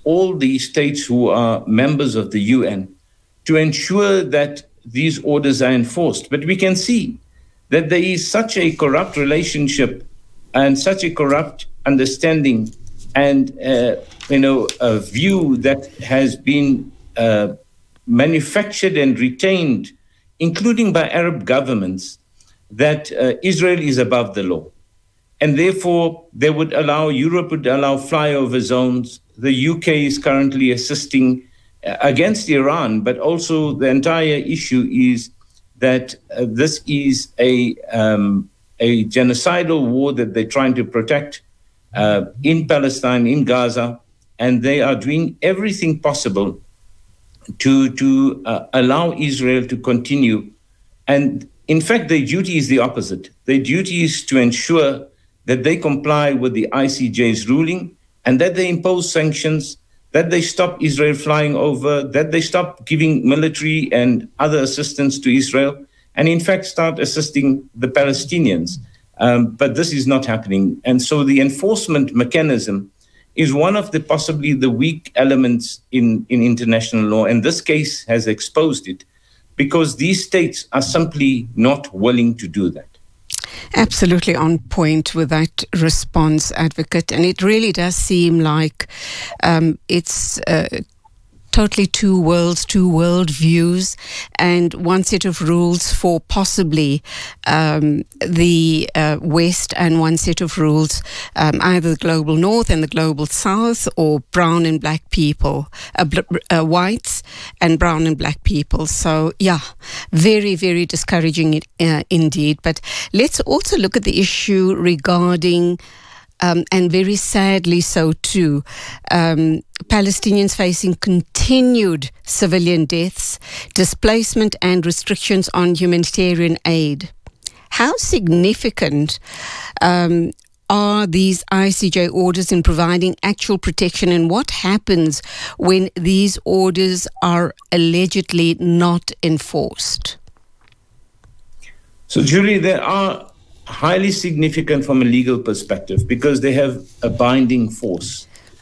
all the states who are members of the UN to ensure that these orders are enforced. But we can see that there is such a corrupt relationship and such a corrupt understanding and a view that has been manufactured and retained, including by Arab governments, that Israel is above the law. And therefore, Europe would allow flyover zones. The UK is currently assisting against Iran, but also the entire issue is that this is a genocidal war that they're trying to protect in Palestine, in Gaza, and they are doing everything possible to allow Israel to continue. And in fact, their duty is the opposite. Their duty is to ensure that they comply with the ICJ's ruling and that they impose sanctions, that they stop Israel flying over, that they stop giving military and other assistance to Israel, and in fact start assisting the Palestinians. But this is not happening. And so the enforcement mechanism is one of possibly the weak elements in international law. And this case has exposed it because these states are simply not willing to do that. Absolutely on point with that response, Advocate. And it really does seem like it's totally two worlds, two world views, and one set of rules for possibly the West, and one set of rules either the global North and the global South, or brown and black people, whites and brown and black people. So, yeah, very, very discouraging indeed. But let's also look at the issue regarding and very sadly so too, Palestinians facing continued civilian deaths, displacement and restrictions on humanitarian aid. How significant are these ICJ orders in providing actual protection, and what happens when these orders are allegedly not enforced? So, Julie, there are highly significant from a legal perspective because they have a binding force.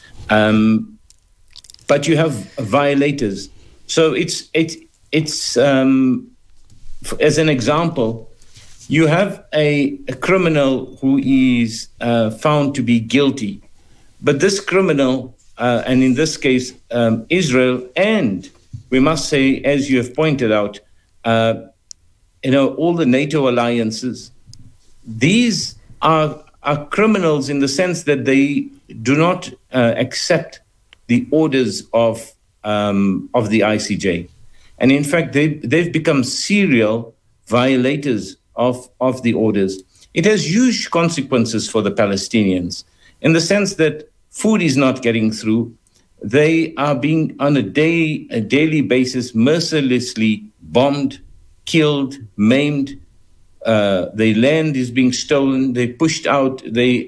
But you have violators. So it's as an example, you have a criminal who is found to be guilty, but this criminal, and in this case, Israel, and we must say, as you have pointed out, all the NATO alliances, these are criminals in the sense that they do not accept the orders of the ICJ, and in fact they've become serial violators of the orders. It has huge consequences for the Palestinians in the sense that food is not getting through. They are being on a daily basis mercilessly bombed, killed, maimed. Their land is being stolen. They pushed out.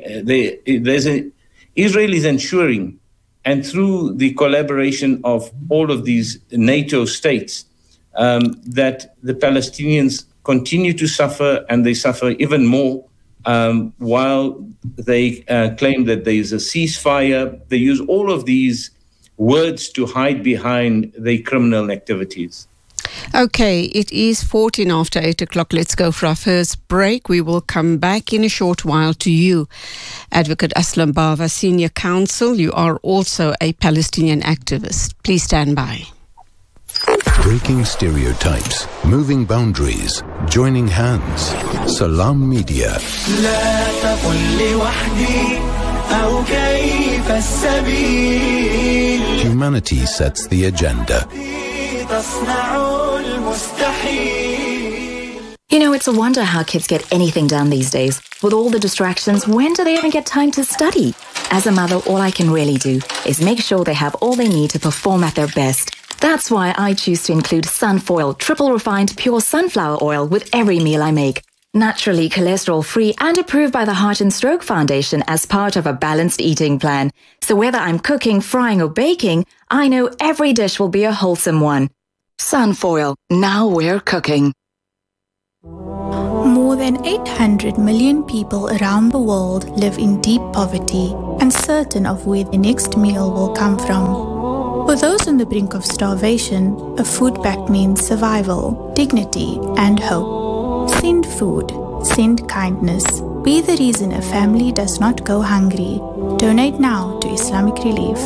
Israel is ensuring, and through the collaboration of all of these NATO states, that the Palestinians continue to suffer, and they suffer even more while they claim that there is a ceasefire. They use all of these words to hide behind their criminal activities. Okay, it is 14 after 8 o'clock. Let's go for our first break. We will come back in a short while to you, Advocate Aslam Bava, Senior Counsel. You are also a Palestinian activist. Please stand by. Breaking stereotypes, moving boundaries, joining hands. Salam Media. Humanity sets the agenda. You know, it's a wonder how kids get anything done these days. With all the distractions, when do they even get time to study? As a mother, all I can really do is make sure they have all they need to perform at their best. That's why I choose to include Sunfoil, triple refined pure sunflower oil with every meal I make. Naturally cholesterol-free and approved by the Heart and Stroke Foundation as part of a balanced eating plan. So whether I'm cooking, frying or baking, I know every dish will be a wholesome one. Sunfoil, now we're cooking. More than 800 million people around the world live in deep poverty, uncertain of where the next meal will come from. For those on the brink of starvation, a food pact means survival, dignity, and hope. Send food. Send kindness. Be the reason a family does not go hungry. Donate now to Islamic Relief.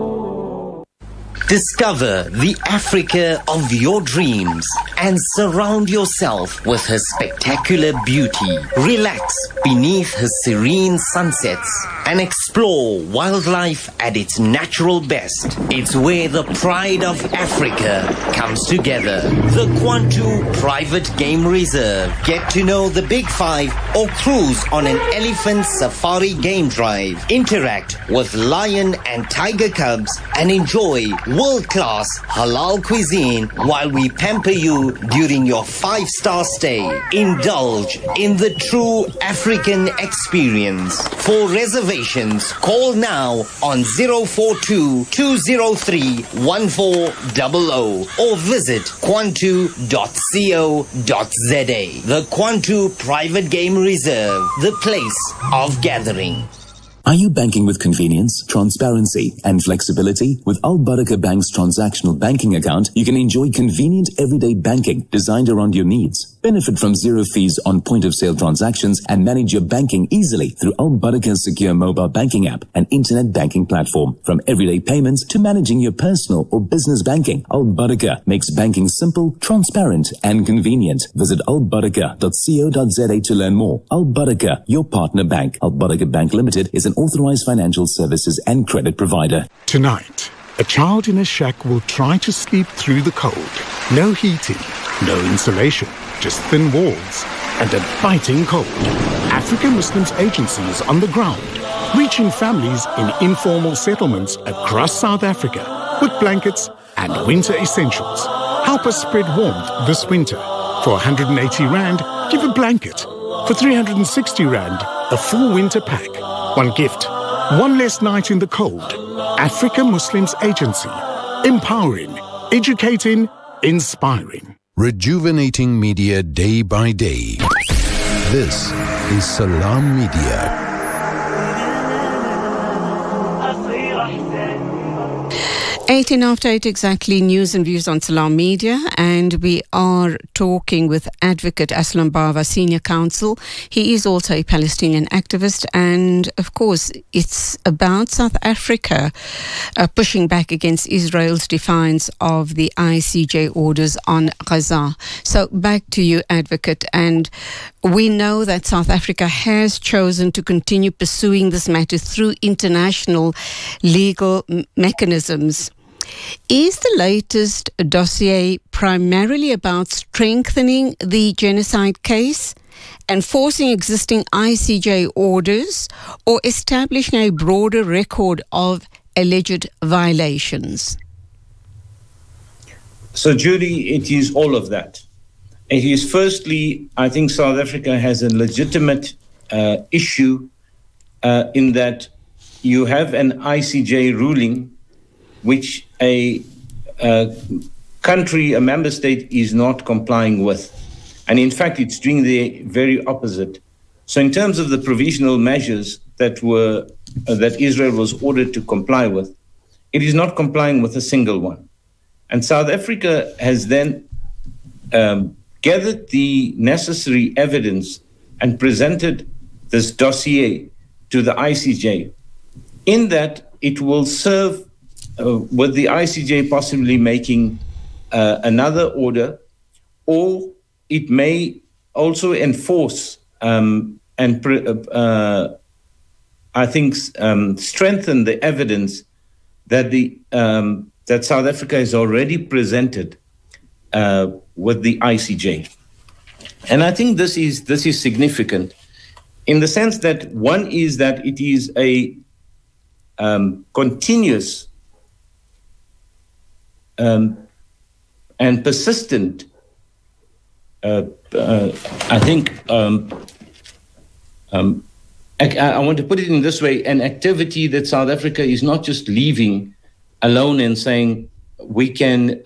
Discover the Africa of your dreams and surround yourself with her spectacular beauty. Relax beneath her serene sunsets and explore wildlife at its natural best. It's where the pride of Africa comes together. The Kwantu Private Game Reserve. Get to know the Big Five or cruise on an elephant safari game drive. Interact with lion and tiger cubs and enjoy world-class halal cuisine while we pamper you during your 5-star stay. Indulge in the true African experience. For reservations, call now on 042-203-1400 or visit kwantu.co.za. The Kwantu Private Game Reserve, the place of gathering. Are you banking with convenience, transparency, and flexibility? With Al Barakah Bank's transactional banking account, you can enjoy convenient everyday banking designed around your needs. Benefit from zero fees on point-of-sale transactions and manage your banking easily through Al Barakah's secure mobile banking app and internet banking platform. From everyday payments to managing your personal or business banking, Al Barakah makes banking simple, transparent, and convenient. Visit albarakah.co.za to learn more. Al Barakah, your partner bank. Al Barakah Bank Limited is an authorized financial services and credit provider. Tonight, a child in a shack will try to sleep through the cold. No heating, no insulation, just thin walls and a biting cold. African Muslims Agency is on the ground, reaching families in informal settlements across South Africa with blankets and winter essentials. Help us spread warmth this winter. For 180 Rand, give a blanket. For 360 Rand, a full winter pack. One gift, one less night in the cold. Africa Muslims Agency. Empowering, educating, inspiring. Rejuvenating media day by day. This is Salam Media. 18 after 8 exactly, news and views on Salam Media, and we are talking with Advocate Aslam Bava, Senior Counsel. He is also a Palestinian activist, and of course it's about South Africa pushing back against Israel's defiance of the ICJ orders on Gaza. So back to you, Advocate, and we know that South Africa has chosen to continue pursuing this matter through international legal mechanisms. Is the latest dossier primarily about strengthening the genocide case, enforcing existing ICJ orders, or establishing a broader record of alleged violations? So, Judy, it is all of that. It is firstly, I think South Africa has a legitimate issue in that you have an ICJ ruling which a country, a member state, is not complying with. And in fact, it's doing the very opposite. So in terms of the provisional measures that Israel was ordered to comply with, it is not complying with a single one. And South Africa has then gathered the necessary evidence and presented this dossier to the ICJ, in that it will serve with the ICJ possibly making another order, or it may also enforce and I think strengthen the evidence that that South Africa has already presented with the ICJ. And I think this is significant in the sense that one is that it is a continuous and persistent, I think, I want to put it in this way, an activity that South Africa is not just leaving alone and saying we can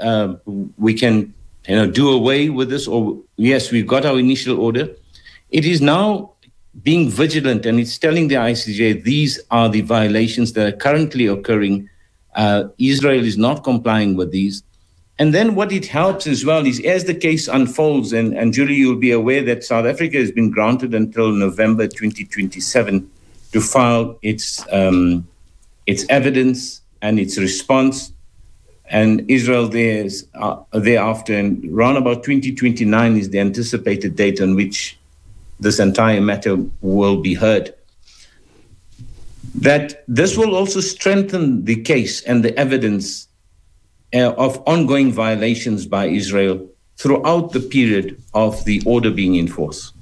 do away with this, or yes, we've got our initial order. It is now being vigilant, and it's telling the ICJ these are the violations that are currently occurring Israel is not complying with these. And then what it helps as well is, as the case unfolds, and Julie, you'll be aware that South Africa has been granted until November 2027 to file its evidence and its response, and Israel thereafter, and around about 2029 is the anticipated date on which this entire matter will be heard. That this will also strengthen the case and the evidence of ongoing violations by Israel throughout the period of the order being in force.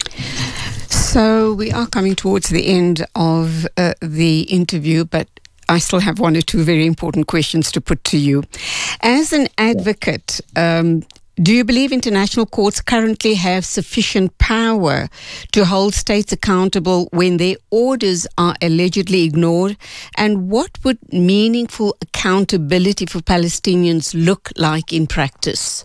So we are coming towards the end of the interview, but I still have one or two very important questions to put to you. As an advocate, do you believe international courts currently have sufficient power to hold states accountable when their orders are allegedly ignored? And what would meaningful accountability for Palestinians look like in practice?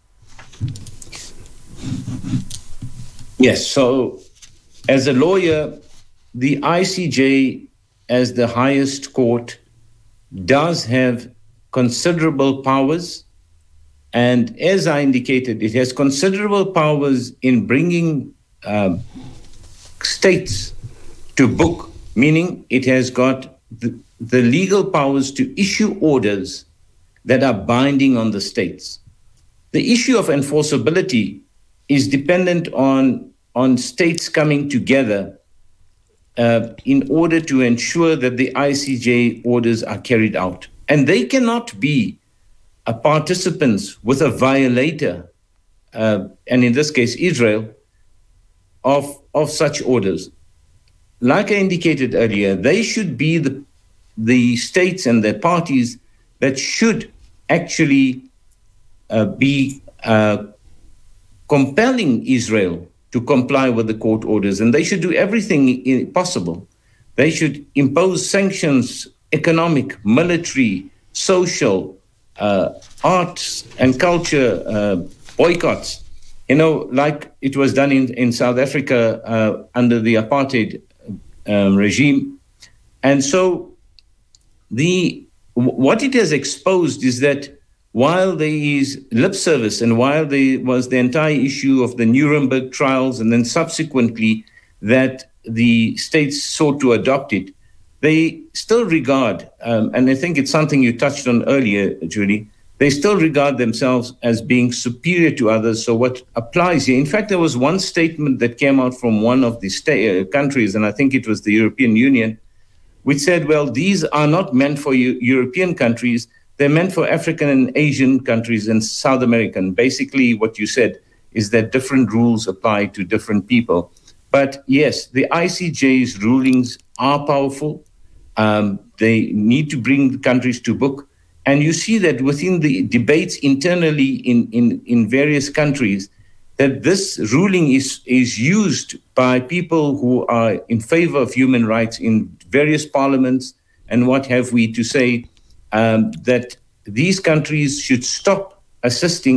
Yes, so as a lawyer, the ICJ as the highest court does have considerable powers. And as I indicated, it has considerable powers in bringing states to book, meaning it has got the legal powers to issue orders that are binding on the states. The issue of enforceability is dependent on states coming together in order to ensure that the ICJ orders are carried out. And they cannot be participants with a violator, and in this case, Israel, of such orders. Like I indicated earlier, they should be the states and their parties that should actually be compelling Israel to comply with the court orders, and they should do everything possible. They should impose sanctions, economic, military, social, arts and culture boycotts, like it was done in South Africa under the apartheid regime. And so what it has exposed is that while there is lip service and while there was the entire issue of the Nuremberg trials and then subsequently that the states sought to adopt it, they still regard, and I think it's something you touched on earlier, Julie, they still regard themselves as being superior to others. So what applies here? In fact, there was one statement that came out from one of the countries, and I think it was the European Union, which said, well, these are not meant for European countries. They're meant for African and Asian countries and South American. Basically, what you said is that different rules apply to different people. But yes, the ICJ's rulings are powerful. They need to bring the countries to book. And you see that within the debates internally in various countries, that this ruling is used by people who are in favor of human rights in various parliaments and what have we to say that these countries should stop assisting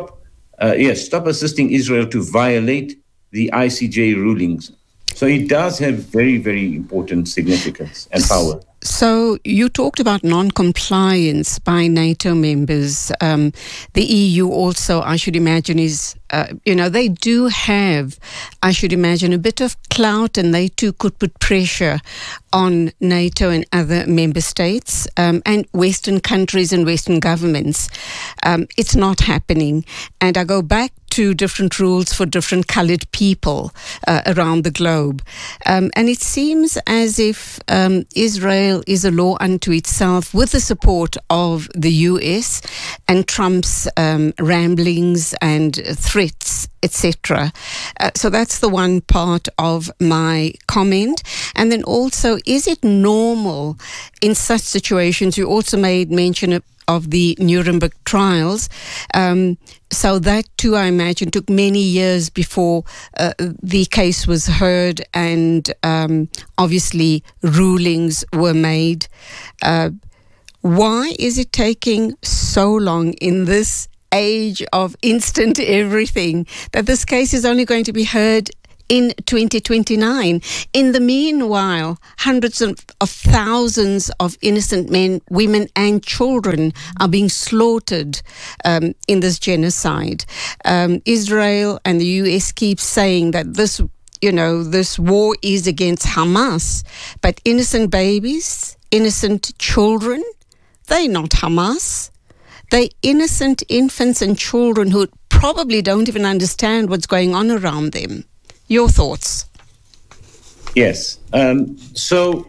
Israel to violate the ICJ rulings. So it does have very, very important significance and power. So you talked about non-compliance by NATO members. The EU also, I should imagine, is, they do have, I should imagine, a bit of clout, and they too could put pressure on NATO and other member states and Western countries and Western governments. It's not happening. And I go back to different rules for different colored people around the globe. And it seems as if Israel is a law unto itself with the support of the US and Trump's ramblings and threats, etc. So that's the one part of my comment. And then also, is it normal in such situations? You also made mention of the Nuremberg trials. So that too, I imagine, took many years before the case was heard and obviously rulings were made. Why is it taking so long in this age of instant everything that this case is only going to be heard in 2029. In the meanwhile, hundreds of thousands of innocent men, women and children are being slaughtered in this genocide. Israel and the US keep saying that this war is against Hamas, but innocent babies, innocent children, they're not Hamas. They're innocent infants and children who probably don't even understand what's going on around them. Your thoughts? Yes. So,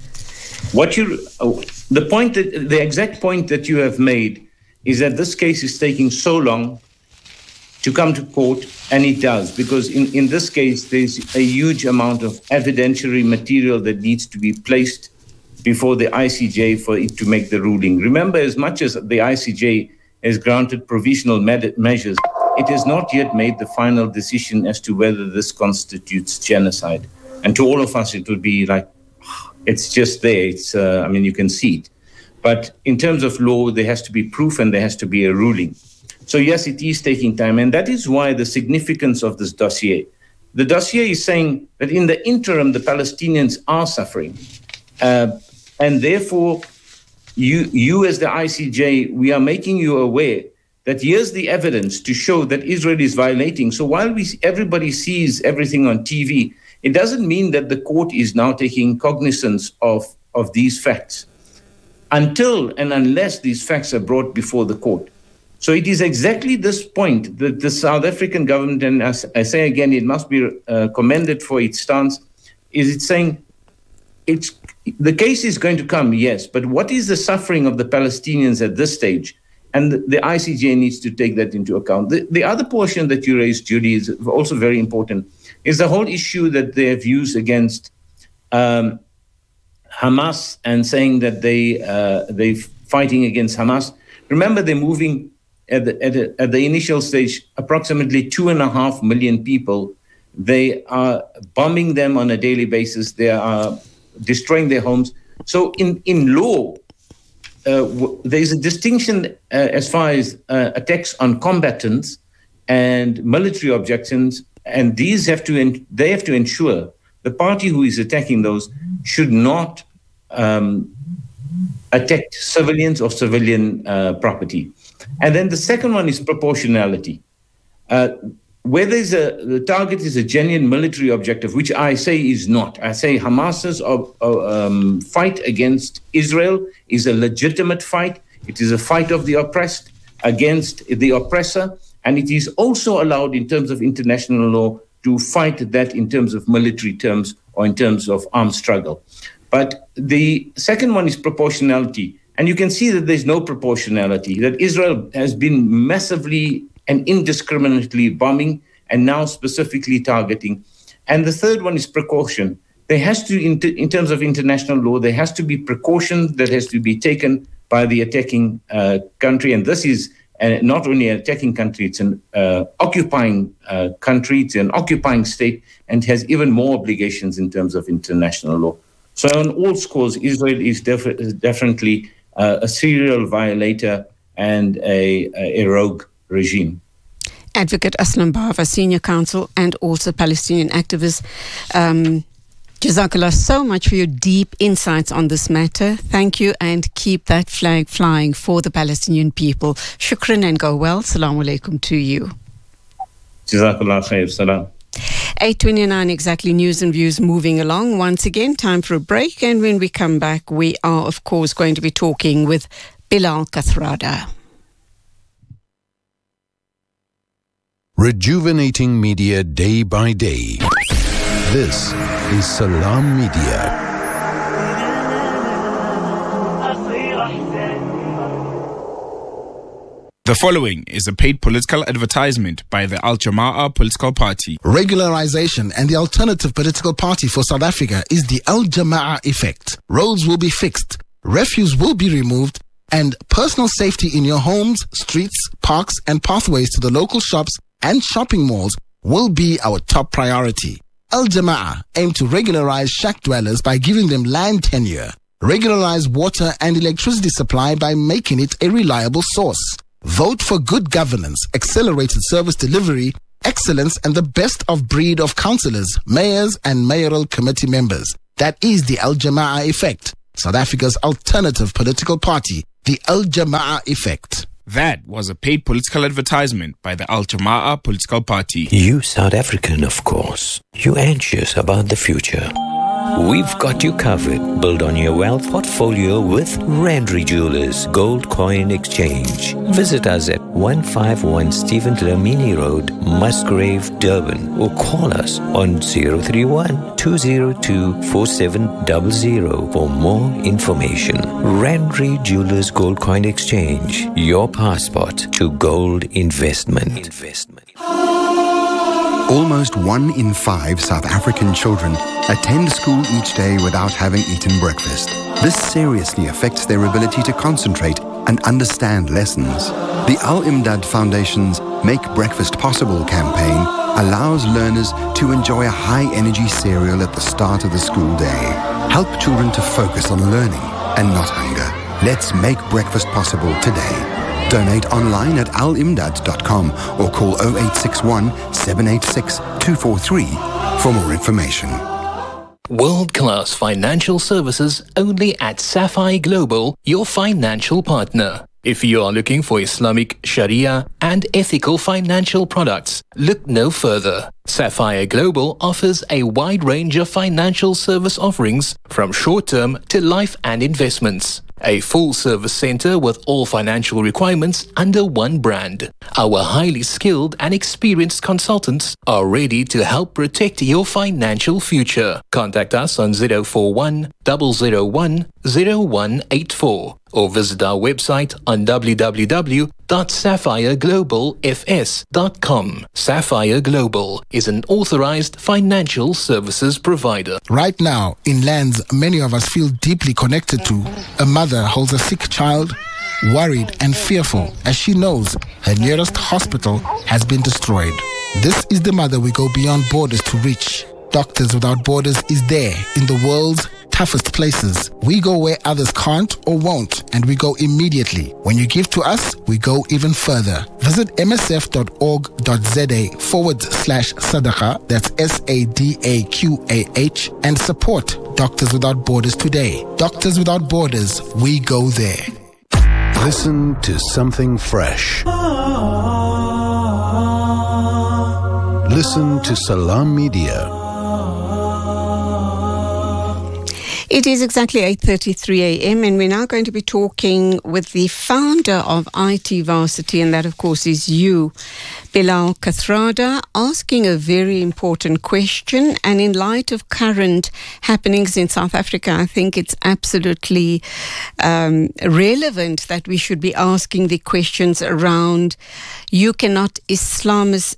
the exact point that you have made is that this case is taking so long to come to court, and it does, because in this case, there's a huge amount of evidentiary material that needs to be placed before the ICJ for it to make the ruling. Remember, as much as the ICJ has granted provisional measures, it has not yet made the final decision as to whether this constitutes genocide. And to all of us, it will be like, it's just there. You can see it. But in terms of law, there has to be proof and there has to be a ruling. So yes, it is taking time. And that is why the significance of this dossier. The dossier is saying that in the interim, the Palestinians are suffering. And therefore, you as the ICJ, we are making you aware that here's the evidence to show that Israel is violating. So while everybody sees everything on TV, it doesn't mean that the court is now taking cognizance of these facts until and unless these facts are brought before the court. So it is exactly this point that the South African government, and as I say again, it must be commended for its stance, is it's saying the case is going to come, yes, but what is the suffering of the Palestinians at this stage? And the ICJ needs to take that into account. The other portion that you raised, Judy, is also very important, is the whole issue that they have used against Hamas and saying that they're fighting against Hamas. Remember, they're moving at the initial stage approximately 2.5 million people. They are bombing them on a daily basis. They are destroying their homes. So in law, there's a distinction as far as attacks on combatants and military objections, and they have to ensure the party who is attacking those should not attack civilians or civilian property. And then the second one is proportionality. Where the target is a genuine military objective, which I say is not. I say Hamas's fight against Israel is a legitimate fight. It is a fight of the oppressed against the oppressor. And it is also allowed in terms of international law to fight that in terms of military terms or in terms of armed struggle. But the second one is proportionality. And you can see that there's no proportionality, that Israel has been massively and indiscriminately bombing and now specifically targeting. And the third one is precaution. There has to, in terms of international law, there has to be precaution that has to be taken by the attacking country. And this is not only an attacking country, it's an occupying country, it's an occupying state, and has even more obligations in terms of international law. So on all scores, Israel is definitely a serial violator and a rogue regime. Advocate Aslam Bava, Senior Counsel and also Palestinian activist. Jazakallah so much for your deep insights on this matter. Thank you, and keep that flag flying for the Palestinian people. Shukran and go well. Assalamu alaikum to you. Jazakallah khair. Salam. 8:29 exactly, news and views moving along. Once again, time for a break. And when we come back, we are, of course, going to be talking with Bilal Kathrada. Rejuvenating media day by day. This is Salam Media. The following is a paid political advertisement by the Al Jama'ah political party. Regularization and the alternative political party for South Africa is the Al Jama'ah effect. Roads will be fixed, refuse will be removed, and personal safety in your homes, streets, parks, and pathways to the local shops and shopping malls will be our top priority. Al Jama'ah aim to regularize shack dwellers by giving them land tenure, regularize water and electricity supply by making it a reliable source. Vote for good governance, accelerated service delivery, excellence and the best of breed of councillors, mayors and mayoral committee members. That is the Al Jama'ah Effect, South Africa's alternative political party, the Al Jama'ah Effect. That was a paid political advertisement by the Al Jama'ah political party. You South African, of course. You anxious about the future. We've got you covered. Build on your wealth portfolio with Randri Jewelers Gold Coin Exchange. Visit us at 151 Stephen Dlamini Road, Musgrave, Durban, or call us on 031-202-4700 for more information. Randri Jewelers Gold Coin Exchange, your passport to gold investment. Almost 1 in 5 South African children attend school each day without having eaten breakfast. This seriously affects their ability to concentrate and understand lessons. The Al Imdad Foundation's Make Breakfast Possible campaign allows learners to enjoy a high-energy cereal at the start of the school day. Help children to focus on learning and not hunger. Let's make breakfast possible today. Donate online at alimdad.com or call 0861 786 243 for more information. World-class financial services only at Sapphire Global, your financial partner. If you are looking for Islamic Sharia and ethical financial products, look no further. Sapphire Global offers a wide range of financial service offerings from short-term to life and investments. A full-service center with all financial requirements under one brand. Our highly skilled and experienced consultants are ready to help protect your financial future. Contact us on 041 001 0184 or visit our website on www.sapphireglobalfs.com. Sapphire Global is an authorized financial services provider. Right now, in lands many of us feel deeply connected to, a mother holds a sick child, worried and fearful as she knows her nearest hospital has been destroyed. This is the mother we go beyond borders to reach. Doctors Without Borders is there in the world's toughest places. We go where others can't or won't, and we go immediately. When you give to us, we go even further. Visit msf.org.za/sadaqa, that's SADAQAH, and support Doctors Without Borders today. Doctors Without Borders, we go there. Listen to something fresh. Listen to Salam Media. It is exactly 8:33 a.m. and we're now going to be talking with the founder of IT Varsity, and that of course is you, Bilal Kathrada, asking a very important question. And in light of current happenings in South Africa, I think it's absolutely relevant that we should be asking the questions around you cannot Islamize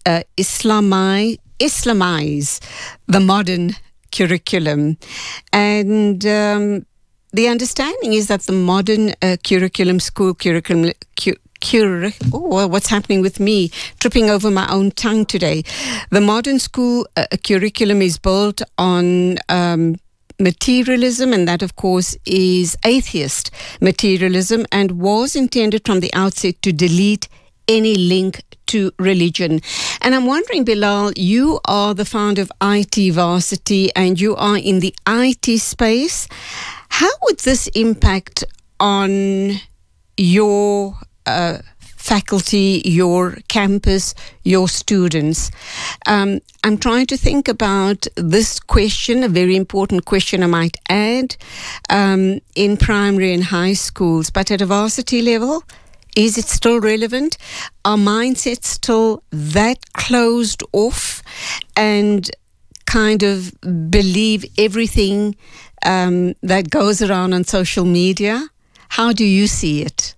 the modern curriculum. And the understanding is that the modern school curriculum, what's happening with me? Tripping over my own tongue today. The modern school curriculum is built on materialism, and that of course is atheist materialism, and was intended from the outset to delete any link to religion. And I'm wondering, Bilal, you are the founder of IT Varsity and you are in the IT space. How would this impact on your faculty, your campus, your students? I'm trying to think about this question, a very important question I might add, in primary and high schools, but at a varsity level, is it still relevant? Are mindsets still that closed off and kind of believe everything that goes around on social media? How do you see it?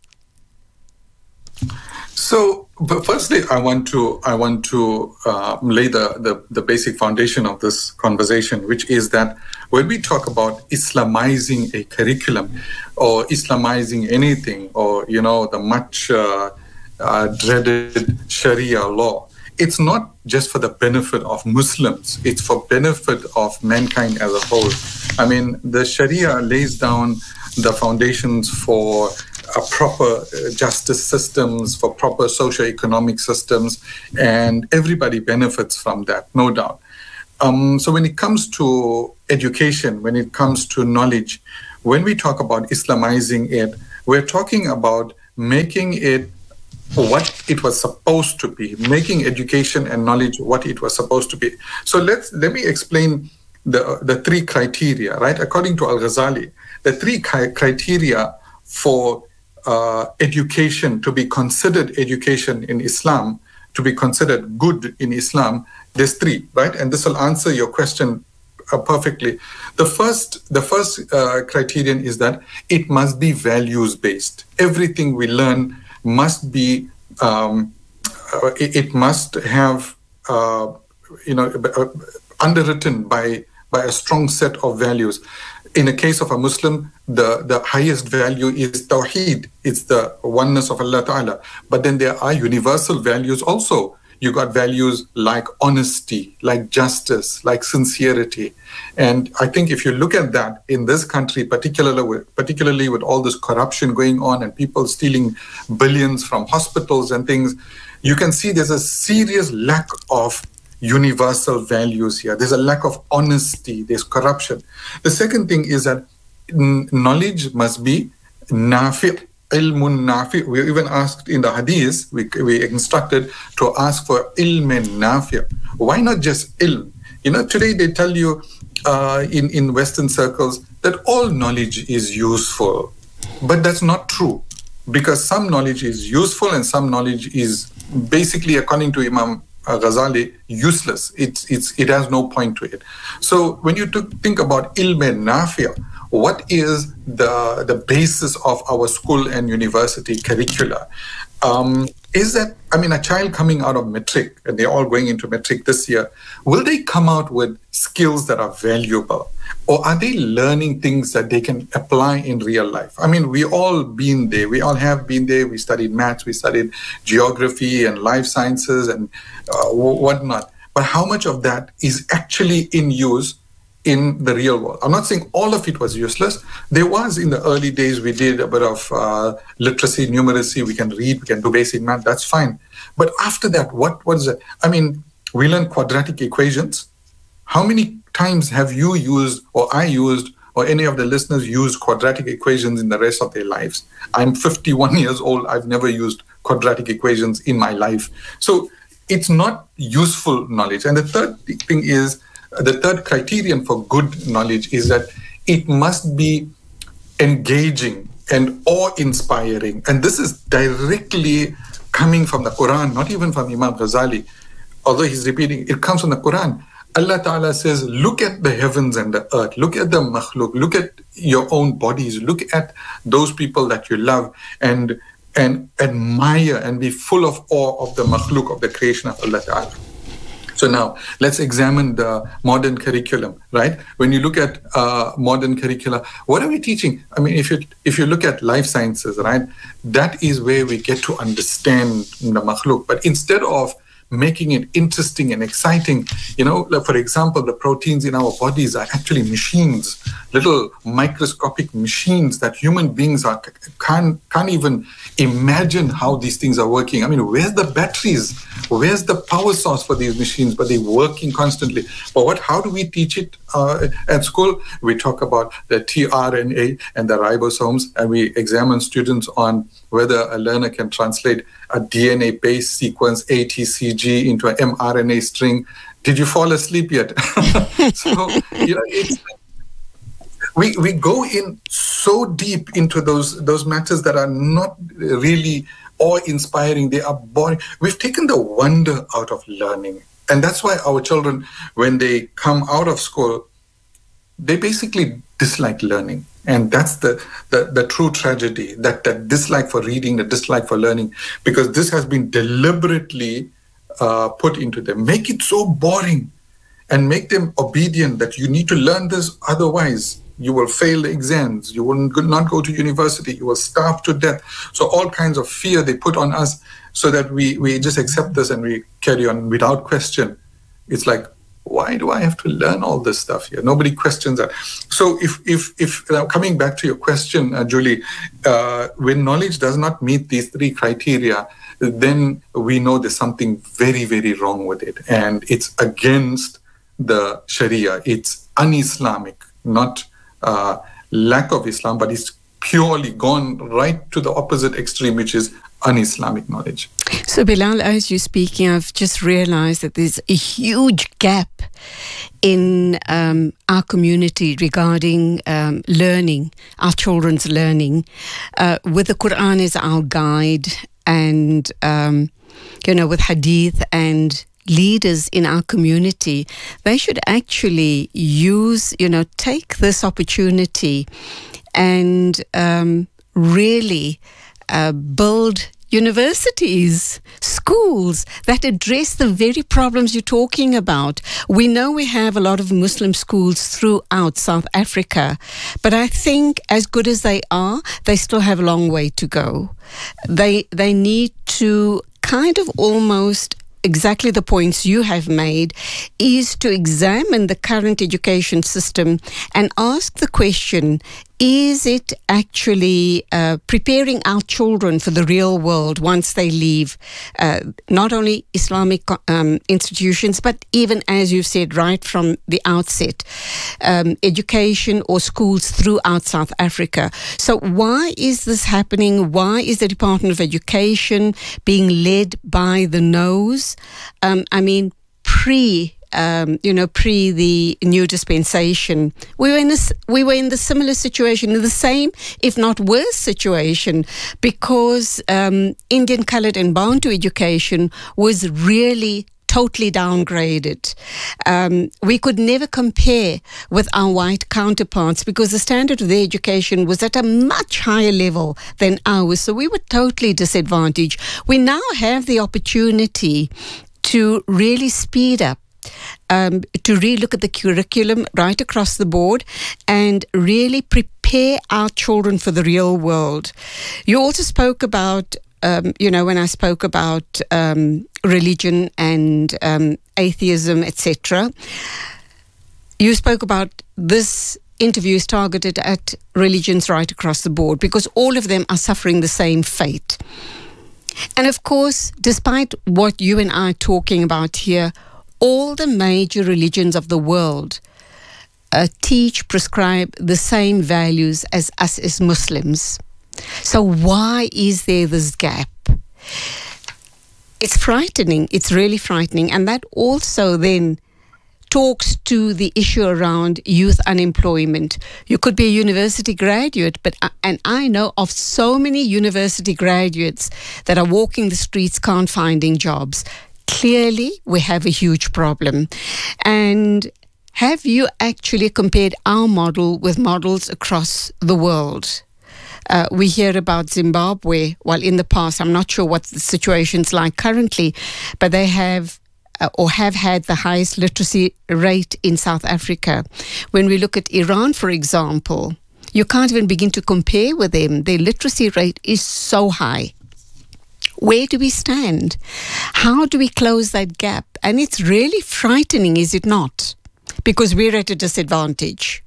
So, but firstly, I want to lay the basic foundation of this conversation, which is that when we talk about Islamizing a curriculum or Islamizing anything, or the much dreaded Sharia law, it's not just for the benefit of Muslims; it's for benefit of mankind as a whole. I mean, the Sharia lays down the foundations for proper justice systems, for proper socio-economic systems, and everybody benefits from that, no doubt. So when it comes to education, when it comes to knowledge, when we talk about Islamizing it, we're talking about making it what it was supposed to be, making education and knowledge what it was supposed to be. So let me explain the three criteria, right? According to Al-Ghazali, the three criteria for education to be considered education in Islam, to be considered good in Islam, there's three, right? And this will answer your question perfectly. The first criterion is that it must be values-based. Everything we learn must be, it must have, underwritten by a strong set of values. In the case of a Muslim, the highest value is Tawheed. It's the oneness of Allah Ta'ala. But then there are universal values also. You got values like honesty, like justice, like sincerity. And I think if you look at that in this country, particularly with all this corruption going on and people stealing billions from hospitals and things, you can see there's a serious lack of universal values here. There's a lack of honesty, there's corruption. The second thing is that knowledge must be nafi'. Ilmun nafi'. We even asked in the hadith, we instructed to ask for ilmin nafi'. Why not just ilm? Today they tell you in Western circles that all knowledge is useful. But that's not true, because some knowledge is useful and some knowledge is basically, according to Imam Ghazali, useless. It has no point to it. So when you think about ilmin nafi', what is the basis of our school and university curricula? Is that, a child coming out of matric, and they're all going into matric this year, will they come out with skills that are valuable? Or are they learning things that they can apply in real life? We all been there. We all have been there. We studied maths, we studied geography and life sciences and whatnot. But how much of that is actually in use in the real world? I'm not saying all of it was useless. There was, in the early days, we did a bit of literacy, numeracy. We can read, we can do basic math. That's fine. But after that, what is it? We learned quadratic equations. How many times have you used, or I used, or any of the listeners used quadratic equations in the rest of their lives? I'm 51 years old. I've never used quadratic equations in my life. So it's not useful knowledge. And the third thing is, the third criterion for good knowledge is that it must be engaging and awe-inspiring. And this is directly coming from the Quran, not even from Imam Ghazali. Although he's repeating, it comes from the Quran. Allah Ta'ala says, look at the heavens and the earth, look at the makhluk, look at your own bodies, look at those people that you love, and admire and be full of awe of the makhluk, of the creation of Allah Ta'ala. So now, let's examine the modern curriculum, right? When you look at modern curricula, what are we teaching? If you look at life sciences, right, that is where we get to understand the makhluk. But instead of making it interesting and exciting, like for example, the proteins in our bodies are actually machines, little microscopic machines that human beings can't even imagine how these things are working. Where's the batteries? Where's the power source for these machines? But they're working constantly. But how do we teach it at school? We talk about the tRNA and the ribosomes, and we examine students on whether a learner can translate a DNA-based sequence, ATCG, into an mRNA string. Did you fall asleep yet? So, we go in so deep into those matters that are not really awe-inspiring. They are boring. We've taken the wonder out of learning. And that's why our children, when they come out of school, they basically dislike learning. And that's the true tragedy, that dislike for reading, the dislike for learning, because this has been deliberately put into them. Make it so boring and make them obedient that you need to learn this, otherwise you will fail the exams, you will not go to university, you will starve to death. So all kinds of fear they put on us so that we just accept this and we carry on without question. It's like why do I have to learn all this stuff here? Nobody questions that. So if coming back to your question, Julie, when knowledge does not meet these three criteria, then we know there's something very, very wrong with it. And it's against the Sharia. It's un-Islamic, not lack of Islam, but it's purely gone right to the opposite extreme, which is un-Islamic knowledge. So Bilal, as you're speaking, I've just realized that there's a huge gap in our community regarding learning, our children's learning, with the Quran as our guide and, with hadith and leaders in our community. They should actually use, take this opportunity and really build universities, schools that address the very problems you're talking about. We know we have a lot of Muslim schools throughout South Africa, but I think as good as they are, they still have a long way to go. They need to kind of almost exactly the points you have made, is to examine the current education system and ask the question, is it actually preparing our children for the real world once they leave not only Islamic institutions, but even, as you said, right from the outset, education or schools throughout South Africa. So why is this happening? Why is the Department of Education being led by the nose? Pre the new dispensation, we were in the similar situation, in the same, if not worse situation, because Indian coloured and Bantu education was really totally downgraded. We could never compare with our white counterparts because the standard of their education was at a much higher level than ours. So we were totally disadvantaged. We now have the opportunity to really speed up, to re-look at the curriculum right across the board and really prepare our children for the real world. You also spoke about, when I spoke about religion and atheism, etc., you spoke about this interview is targeted at religions right across the board because all of them are suffering the same fate. And of course, despite what you and I are talking about here, all the major religions of the world prescribe the same values as us as Muslims. So why is there this gap? It's frightening. It's really frightening. And that also then talks to the issue around youth unemployment. You could be a university graduate, and I know of so many university graduates that are walking the streets, can't finding jobs. Clearly, we have a huge problem. And have you actually compared our model with models across the world? We hear about Zimbabwe. Well, in the past, I'm not sure what the situation's like currently, but they have or have had the highest literacy rate in South Africa. When we look at Iran, for example, you can't even begin to compare with them. Their literacy rate is so high. Where do we stand? How do we close that gap? And it's really frightening, is it not? Because we're at a disadvantage.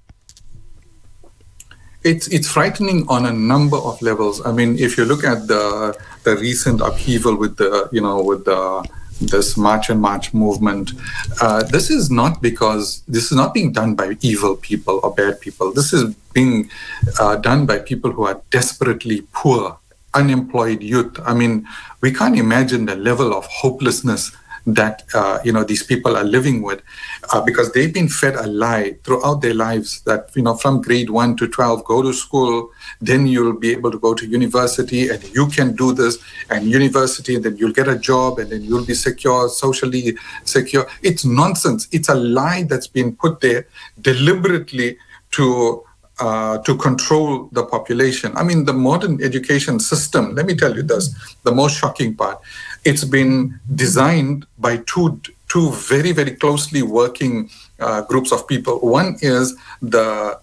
It's frightening on a number of levels. I mean, if you look at the recent upheaval with this March and March movement, this is not being done by evil people or bad people. This is being done by people who are desperately poor, unemployed youth. I mean, we can't imagine the level of hopelessness that these people are living with, because they've been fed a lie throughout their lives that from grade 1 to 12, go to school, then you'll be able to go to university, and you can do this and university, and then you'll get a job, and then you'll be secure, socially secure. It's nonsense. It's a lie that's been put there deliberately to control the population. I mean, the modern education system, let me tell you this, the most shocking part, it's been designed by two very, very closely working groups of people. One is the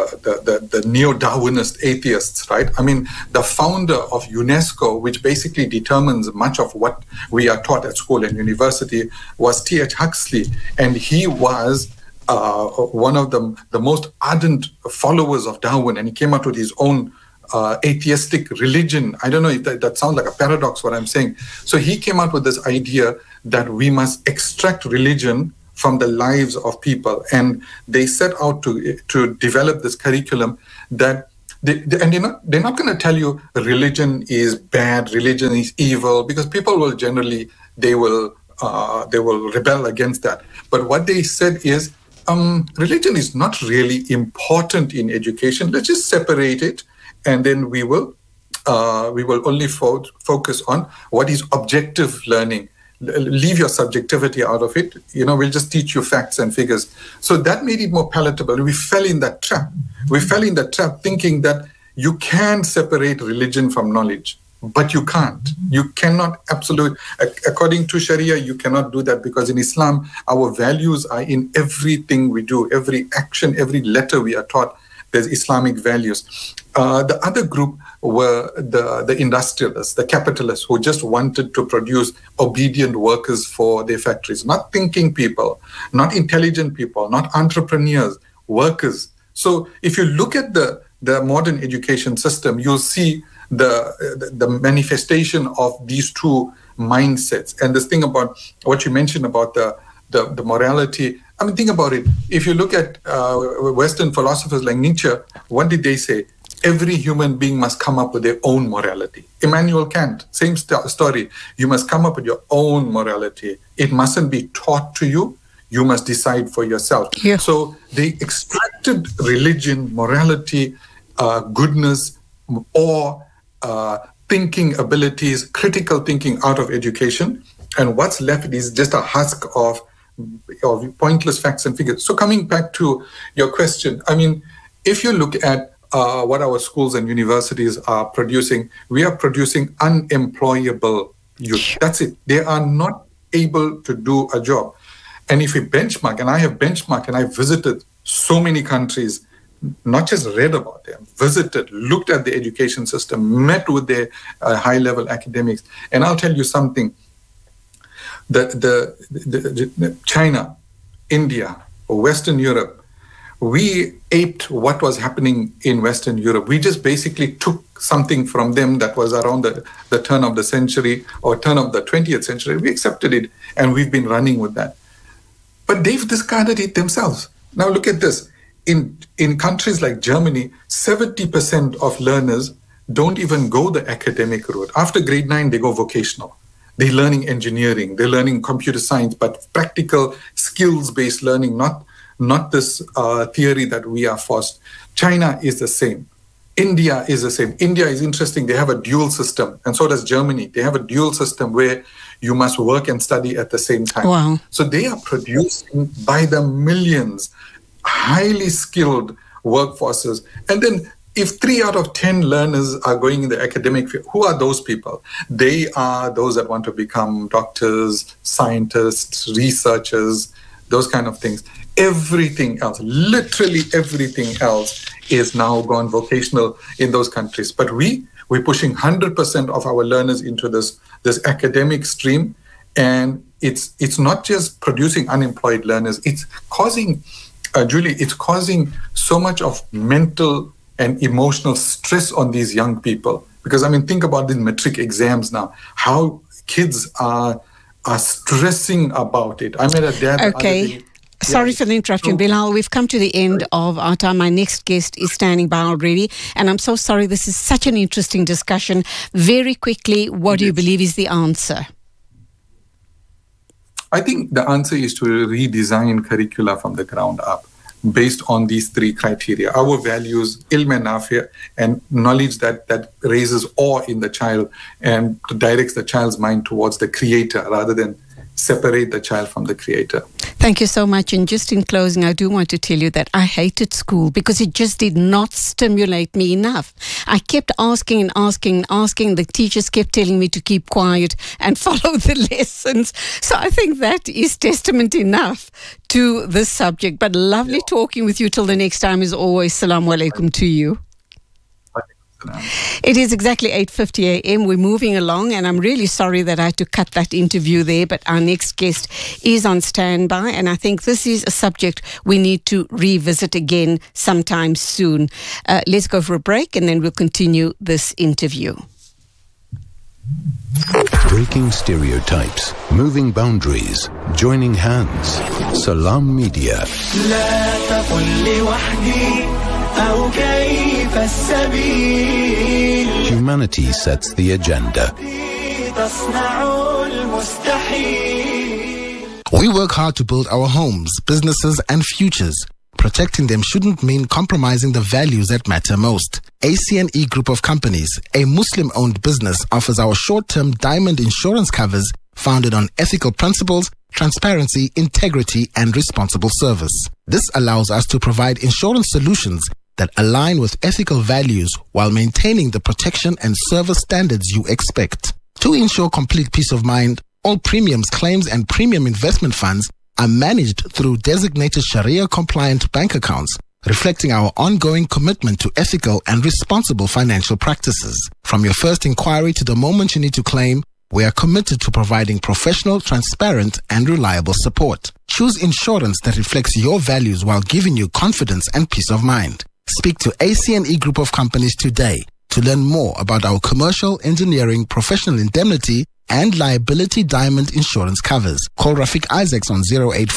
neo-Darwinist atheists, right? I mean, the founder of UNESCO, which basically determines much of what we are taught at school and university, was T.H. Huxley, and he was one of the most ardent followers of Darwin, and he came out with his own atheistic religion. I don't know if that sounds like a paradox, what I'm saying. So he came out with this idea that we must extract religion from the lives of people. And they set out to develop this curriculum that, they're not going to tell you religion is bad, religion is evil, because people will generally, they will rebel against that. But what they said is, religion is not really important in education. Let's just separate it, and then we will only focus on what is objective learning. Leave your subjectivity out of it. We'll just teach you facts and figures. So that made it more palatable. We fell in that trap. We fell in that trap thinking that you can separate religion from knowledge, but you can't. You cannot according to Sharia, you cannot do that, because in Islam, our values are in everything we do, every action, every letter we are taught. There's Islamic values. The other group were the industrialists, the capitalists, who just wanted to produce obedient workers for their factories, not thinking people, not intelligent people, not entrepreneurs, workers. So if you look at the modern education system, you'll see the manifestation of these two mindsets. And this thing about what you mentioned about the morality, I mean, think about it. If you look at Western philosophers like Nietzsche, what did they say? Every human being must come up with their own morality. Immanuel Kant, same story. You must come up with your own morality. It mustn't be taught to you. You must decide for yourself. Yeah. So they extracted religion, morality, goodness, or thinking abilities, critical thinking out of education. And what's left is just a husk of pointless facts and figures. So coming back to your question, I mean, if you look at what our schools and universities are producing, we are producing unemployable youth. That's it. They are not able to do a job. And if we benchmark, and I have benchmarked, and I've visited so many countries, not just read about them, visited, looked at the education system, met with their high-level academics. And I'll tell you something, the China, India, Western Europe, we aped what was happening in Western Europe. We just basically took something from them that was around the turn of the century or turn of the 20th century. We accepted it, and we've been running with that. But they've discarded it themselves. Now look at this. In countries like Germany, 70% of learners don't even go the academic route. After grade 9, they go vocational. They're learning engineering, they're learning computer science, but practical skills-based learning, not this theory that we are forced. China is the same. India is the same. India is interesting. They have a dual system, and so does Germany. They have a dual system where you must work and study at the same time. Wow. So they are producing by the millions highly skilled workforces. And then if 3 out of 10 learners are going in the academic field, who are those people? They are those that want to become doctors, scientists, researchers, those kind of things. Everything else, literally everything else, is now gone vocational in those countries. But we're pushing 100% of our learners into this academic stream, and it's not just producing unemployed learners. It's causing, Julie, it's causing so much of mental and emotional stress on these young people. Because I mean, think about these matric exams now. How kids are stressing about it. I met a dad. Okay. Sorry for the interruption, Bilal. We've come to the end of our time. My next guest is standing by already. And I'm so sorry. This is such an interesting discussion. Very quickly, what do you believe is the answer? I think the answer is to redesign curricula from the ground up based on these 3 criteria. Our values, ilm and nafi', and knowledge that raises awe in the child and directs the child's mind towards the creator rather than separate the child from the creator. Thank you so much. And just in closing, I do want to tell you that I hated school because it just did not stimulate me enough. I kept asking and asking and asking. The teachers kept telling me to keep quiet and follow the lessons. So I think that is testament enough to this subject. But lovely talking with you till the next time. As always, Assalamu alaikum to you. It is exactly 8:50 a.m. We're moving along, and I'm really sorry that I had to cut that interview there, but our next guest is on standby, and I think this is a subject we need to revisit again sometime soon. Let's go for a break, and then we'll continue this interview. Breaking stereotypes, moving boundaries, joining hands. Salam Media. Humanity sets the agenda. We work hard to build our homes, businesses, and futures. Protecting them shouldn't mean compromising the values that matter most. ACNE Group of Companies, a Muslim-owned business, offers our short-term diamond insurance covers founded on ethical principles, transparency, integrity, and responsible service. This allows us to provide insurance solutions that align with ethical values while maintaining the protection and service standards you expect. To ensure complete peace of mind, all premiums, claims, and premium investment funds are managed through designated Sharia-compliant bank accounts, reflecting our ongoing commitment to ethical and responsible financial practices. From your first inquiry to the moment you need to claim, we are committed to providing professional, transparent, and reliable support. Choose insurance that reflects your values while giving you confidence and peace of mind. Speak to ACNE Group of Companies today to learn more about our commercial, engineering, professional indemnity, and liability diamond insurance covers. Call Rafiq Isaacs on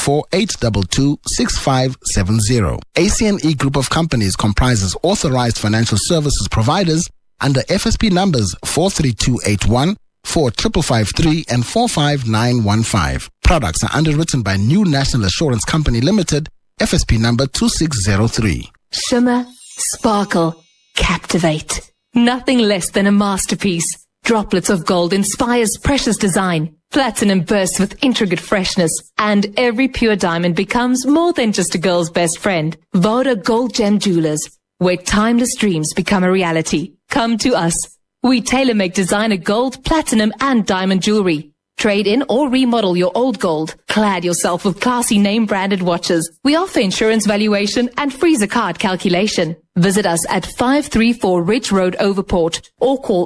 084-822-6570. ACNE Group of Companies comprises authorized financial services providers under FSP numbers 43281, 4553, and 45915. Products are underwritten by New National Assurance Company Limited, FSP number 2603. Shimmer, sparkle, captivate. Nothing less than a masterpiece. Droplets of gold inspires precious design. Platinum bursts with intricate freshness. And every pure diamond becomes more than just a girl's best friend. Voda Gold Gem Jewelers, where timeless dreams become a reality. Come to us. We tailor-make designer gold, platinum, and diamond jewelry. Trade in or remodel your old gold. Clad yourself with classy name-branded watches. We offer insurance valuation and freezer card calculation. Visit us at 534 Ridge Road, Overport, or call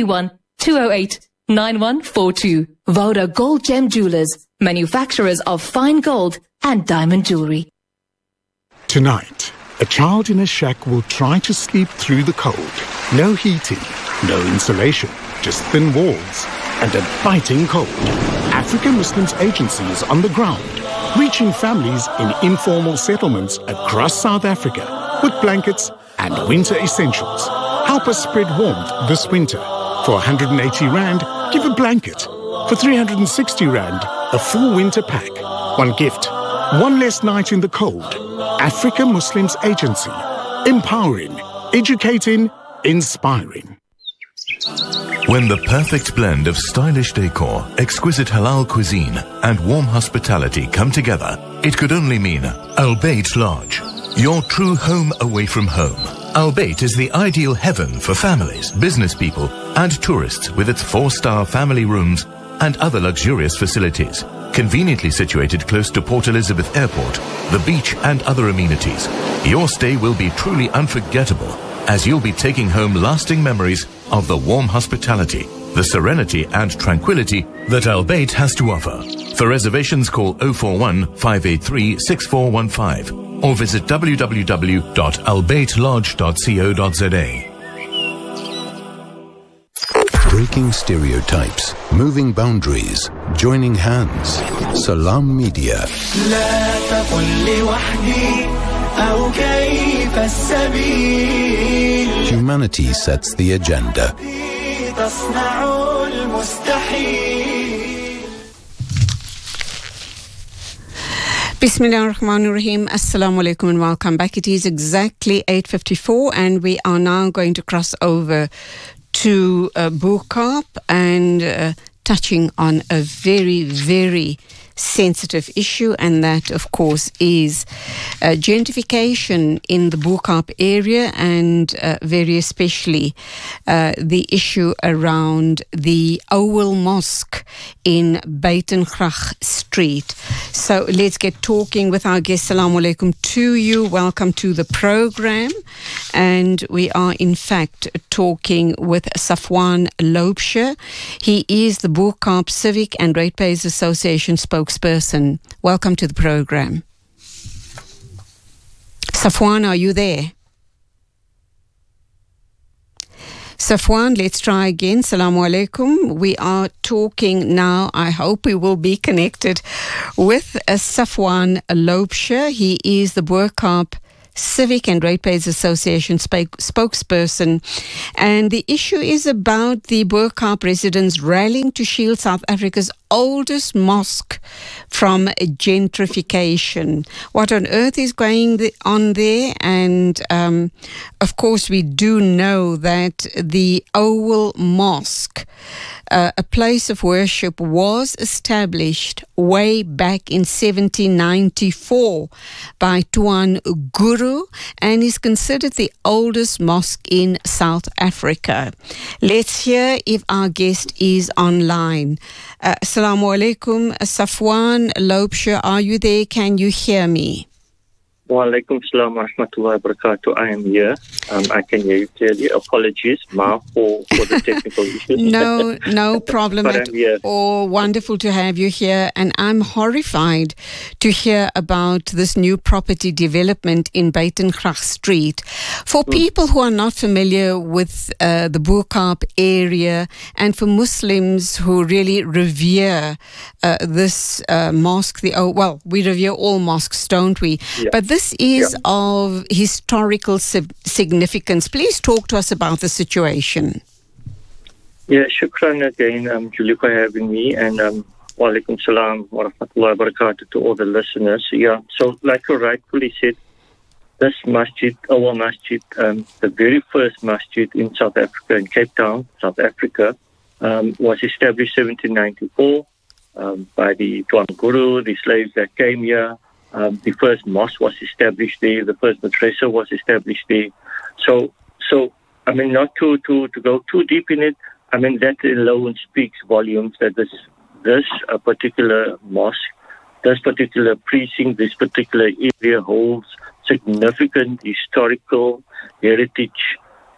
031-208-9142. Voda Gold Gem Jewelers, manufacturers of fine gold and diamond jewelry. Tonight, a child in a shack will try to sleep through the cold. No heating, no insulation, just thin walls and a biting cold. African Muslims Agency is on the ground, reaching families in informal settlements across South Africa with blankets and winter essentials. Help us spread warmth this winter. For 180 Rand, give a blanket. For 360 Rand, a full winter pack. One gift, one less night in the cold. African Muslims Agency. Empowering, educating, inspiring. When the perfect blend of stylish decor, exquisite halal cuisine, and warm hospitality come together, it could only mean Al Bayt Lodge, your true home away from home. Al Bayt is the ideal heaven for families, business people, and tourists with its 4-star family rooms and other luxurious facilities. Conveniently situated close to Port Elizabeth Airport, the beach, and other amenities, your stay will be truly unforgettable, as you'll be taking home lasting memories of the warm hospitality, the serenity and tranquility that Al Bayt has to offer. For reservations, call 041-583-6415 or visit www.albaytlodge.co.za. Breaking stereotypes, moving boundaries, joining hands. Salam Media. Humanity sets the agenda. Bismillah ar-Rahman ar-Rahim. Assalamu alaikum and welcome back. It is exactly 8:54 and we are now going to cross over to Bo-Kaap and touching on a very, very sensitive issue, and that, of course, is gentrification in the Bo-Kaap area, and very especially the issue around the Owel Mosque in Buitengracht Street. So let's get talking with our guest. Assalamu alaikum to you. Welcome to the program. And we are, in fact, talking with Safwan Loubser. He is the Bo-Kaap Civic and Ratepayers Association spokesperson. Welcome to the program. Safwan, are you there? Safwan, let's try again. Assalamu alaikum. We are talking now. I hope we will be connected with Safwan Loubser. He is the Bo-Kaap Civic and Ratepayers Association spokesperson. And the issue is about the Bo-Kaap residents rallying to shield South Africa's oldest mosque from gentrification. What on earth is going on there? And of course, we do know that the Owel Mosque, a place of worship, was established way back in 1794 by Tuan Guru and is considered the oldest mosque in South Africa. Let's hear if our guest is online. Assalamu alaikum. Safwan Loubser, are you there? Can you hear me? Wa alaikum salam wa rahmatullahi wa barakatuh. I am here. I can hear you clearly. Apologies, Ma, for the technical issues. No problem at all. Wonderful to have you here. And I'm horrified to hear about this new property development in Buitengracht Street. For people who are not familiar with the Bo-Kaap area, and for Muslims who really revere this mosque, we revere all mosques, don't we? Yeah. But this is of historical significance. Please talk to us about the situation. Yeah, shukran again, Julie, for having me, and wa alaikum salam wa rahmatullahi wa barakatuh to all the listeners. Yeah, so like you rightfully said, this masjid, our masjid, the very first masjid in South Africa, in Cape Town, South Africa, was established 1794 by the Tuan Guru, the slaves that came here. The first mosque was established there. The first madrasa was established there. So I mean, not to go too deep in it. I mean, that alone speaks volumes that this particular mosque, this particular precinct, this particular area holds significant historical heritage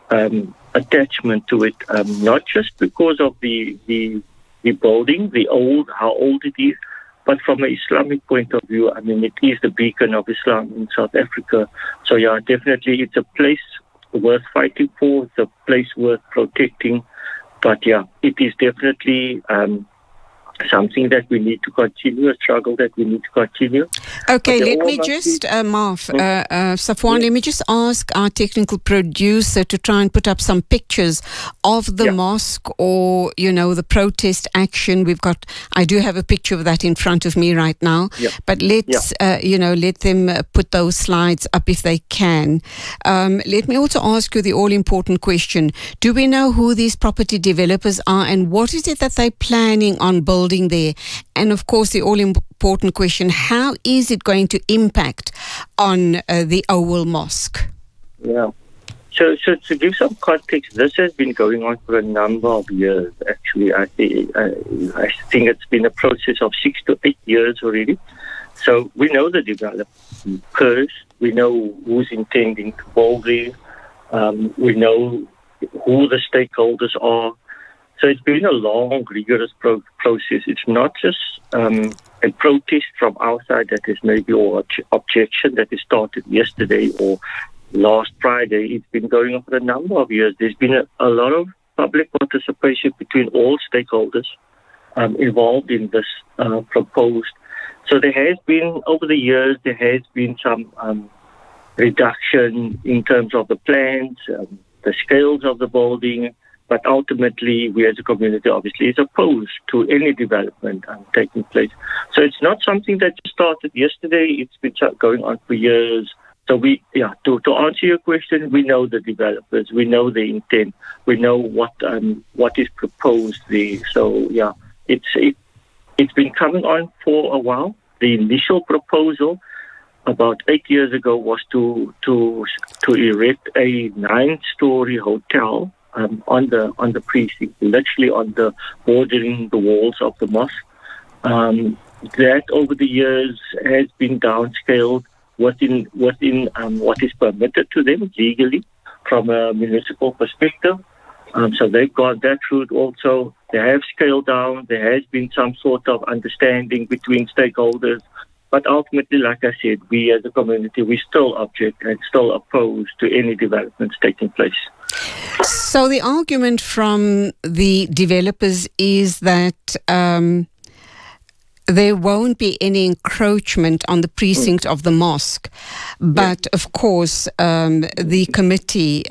attachment to it. Not just because of the building, how old it is, but from an Islamic point of view, I mean, it is the beacon of Islam in South Africa. So, yeah, definitely it's a place worth fighting for, it's a place worth protecting. But, yeah, it is definitely something that we need to continue, a struggle that we need to continue. Okay, let me just, Safwan, let me just ask our technical producer to try and put up some pictures of the mosque or, the protest action. I do have a picture of that in front of me right now, but let's, let them put those slides up if they can. Let me also ask you the all-important question. Do we know who these property developers are and what is it that they're planning on building there? And of course, the all-important question, how is it going to impact on the Owel Mosque? Yeah. So to give some context, this has been going on for a number of years, actually. I think it's been a process of 6 to 8 years already. So we know the developers, we know who's intending to build there, we know who the stakeholders are. So it's been a long, rigorous process. It's not just a protest from our side that is maybe or objection that is started yesterday or last Friday. It's been going on for a number of years. There's been a lot of public participation between all stakeholders involved in this proposed. So there has been, over the years, there has been some reduction in terms of the plans, the scales of the building. But ultimately, we as a community obviously is opposed to any development taking place. So it's not something that just started yesterday. It's been going on for years. So to answer your question, we know the developers, we know the intent, we know what is proposed there. So yeah, it's been coming on for a while. The initial proposal about 8 years ago was to erect a 9-story hotel on the precinct, literally on the bordering the walls of the mosque. That over the years has been downscaled within what is permitted to them legally from a municipal perspective. So they've got that route also. They have scaled down. There has been some sort of understanding between stakeholders. But ultimately, like I said, we as a community, we still object and still opposed to any developments taking place. So the argument from the developers is that there won't be any encroachment on the precinct of the mosque. But, of course, the committee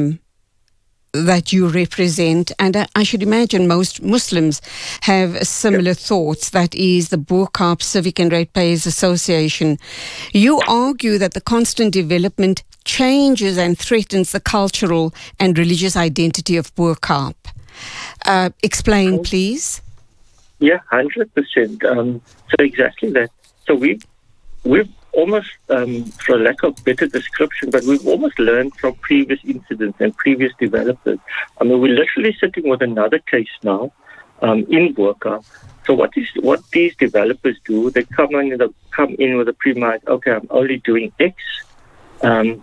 that you represent, and I should imagine most Muslims have similar thoughts, that is the Bo-Kaap Civic and Ratepayers Association. You argue that the constant development changes and threatens the cultural and religious identity of Bo-Kaap. Explain, please. Yeah, 100%. So exactly that. So we've almost, for lack of better description, but we've almost learned from previous incidents and previous developers. I mean, we're literally sitting with another case now in Bo-Kaap. So what these developers do, they come in with a premise, okay, I'm only doing X, and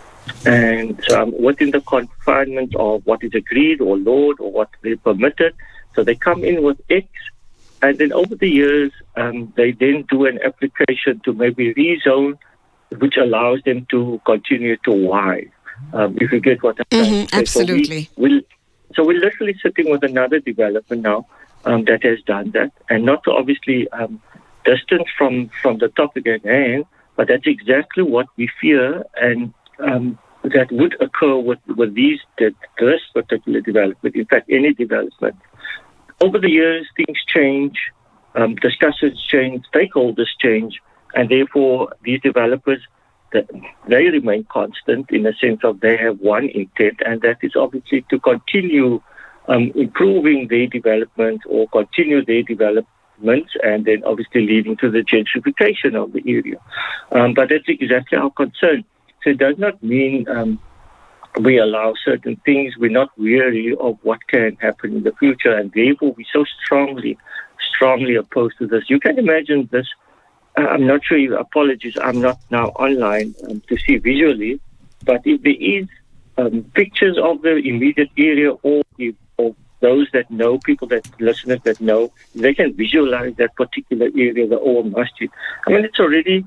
so I'm within the confinement of what is agreed or law or what they permitted. So they come in with X, and then over the years, they then do an application to maybe rezone, which allows them to continue to Y. If you get what I'm saying. Absolutely. So we're literally sitting with another developer now that has done that, and not to obviously distance from the topic at hand, but that's exactly what we fear, and that would occur with this particular development. In fact, any development. Over the years, things change, discussions change, stakeholders change, and therefore these developers, they remain constant in the sense of they have one intent, and that is obviously to continue improving their development or continue their developments, and then obviously leading to the gentrification of the area. But that's exactly our concern. So it does not mean we allow certain things. We're not wary of what can happen in the future, and therefore we're so strongly opposed to this. You can imagine this. I'm not sure. Apologies, I'm not now online to see visually, but if there is pictures of the immediate area or those that know, listeners that know, they can visualize that particular area, the Old Masjid. I mean, it's very,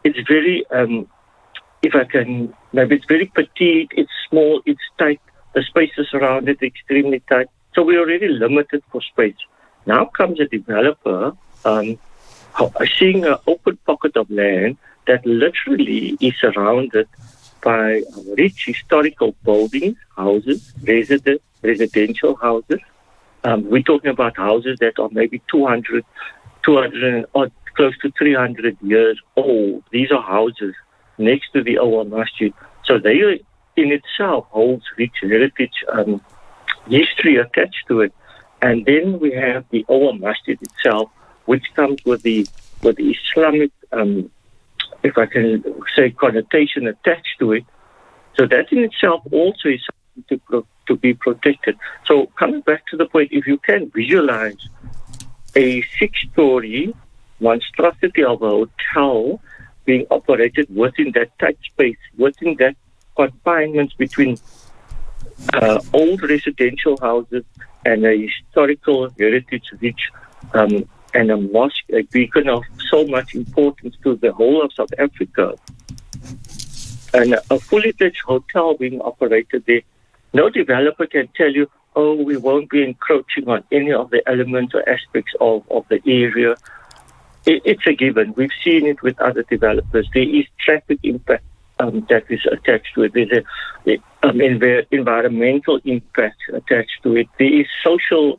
if I can, maybe it's very petite, it's small, it's tight, the spaces around it extremely tight. So we're already limited for space. Now comes a developer seeing an open pocket of land that literally is surrounded by rich historical buildings, houses, residential houses. We're talking about houses that are maybe 200 or close to 300 years old. These are houses next to the Old Masjid. So they in itself holds rich heritage history attached to it. And then we have the Old Masjid itself, which comes with the Islamic, if I can say, connotation attached to it. So that in itself also is something to be protected. So coming back to the point, if you can visualize a 6-story monstrosity of a hotel being operated within that tight space, within that confinement between old residential houses and a historical heritage-rich and a mosque, a beacon of so much importance to the whole of South Africa, and a fully fledged hotel being operated there, no developer can tell you, oh, we won't be encroaching on any of the elements or aspects of the area. It's a given. We've seen it with other developers. There is traffic impact that is attached to it. There's environmental impact attached to it. There is social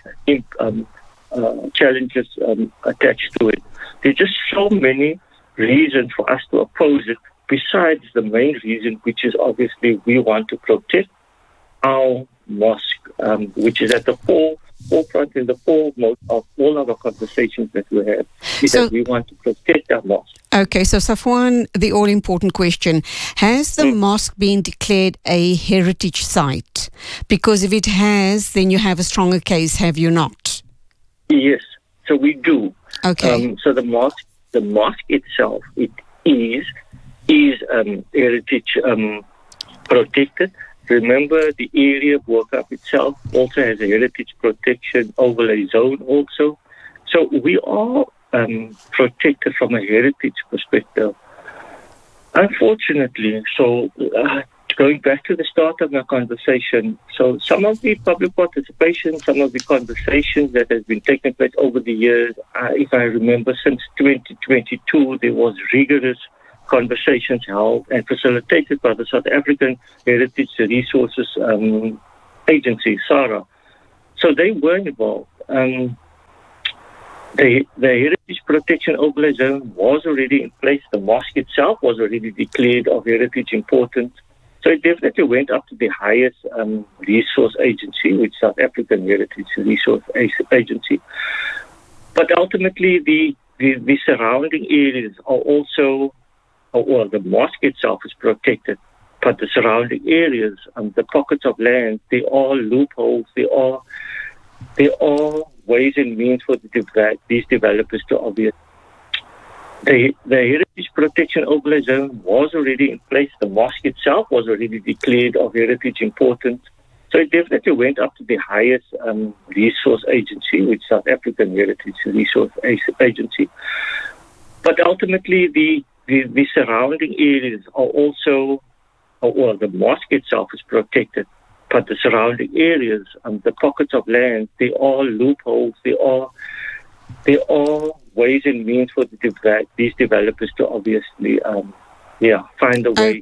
challenges attached to it. There's just so many reasons for us to oppose it, besides the main reason, which is obviously we want to protect our mosque, which is at the forefront in the foremost of all of our conversations that we have, is that we want to protect our mosque. Okay, so Safwan, the all-important question, has the mosque been declared a heritage site? Because if it has, then you have a stronger case, have you not? Yes, so we do. Okay. So the mosque itself, it is heritage protected. Remember, the area of Bo-Kaap itself also has a heritage protection overlay zone also. So we are protected from a heritage perspective. Unfortunately, so going back to the start of my conversation, so some of the public participation, some of the conversations that has been taking place over the years, if I remember, since 2022, there was rigorous conversations held and facilitated by the South African Heritage Resources Agency, SARA. So they were involved. The Heritage Protection Overlay Zone was already in place. The mosque itself was already declared of heritage importance. So it definitely went up to the highest resource agency, which is South African Heritage Resource Agency. But ultimately, the surrounding areas are also, well, the mosque itself is protected, but the surrounding areas, the pockets of land, they are loopholes, they are ways and means for these developers to obviate. The Heritage Protection Overlay Zone was already in place. The mosque itself was already declared of heritage importance. So it definitely went up to the highest resource agency, which is South African Heritage Resource Agency. But ultimately, the surrounding areas are also, well, the mosque itself is protected, but the surrounding areas, the pockets of land, they are loopholes, they are ways and means for these developers to obviously, find a way